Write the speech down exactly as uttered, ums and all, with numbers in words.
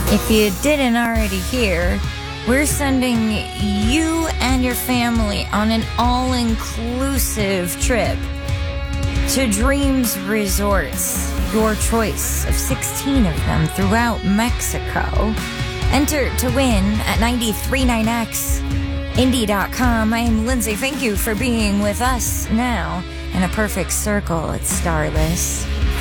If you didn't already hear, we're sending you and your family on an all-inclusive trip to Dreams Resorts, your choice of sixteen of them throughout Mexico. Enter to win at nine three nine x indy dot com. I am Lindsay. Thank you for being with us now in a perfect circle at Starless.